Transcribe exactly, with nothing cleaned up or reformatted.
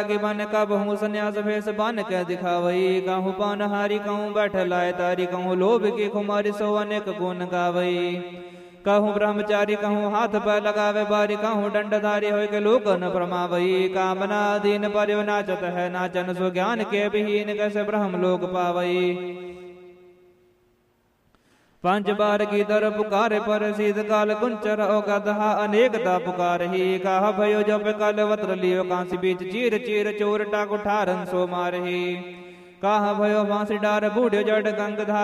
के बन का बहु संन्यास भेष बन के दिखावई। कहूँ पान हारी कहूँ बैठल आय तारी कहूँ लोभ की कुमारी सो अनेक गुण गावई। कहूँ ब्रह्मचारी कहूँ हाथ पर लगावे बारी कहूँ दंडधारी हो के लोक न प्रमावई। कामना दीन परिव नाचत है नाचन सो ज्ञान के विहीन कैसे ब्रह्म लोक पावई। पंच बार की दर पुकारे पर सीध काल कुंचर ओ गधा अनेकता पुकार ही। कहा भयो जब काल वत्र लियो कांसी बीच चीर चीर चोर टाक उठारन सो मारही। कहा भयो बांसी डार बूढ़ जड़ गंगधार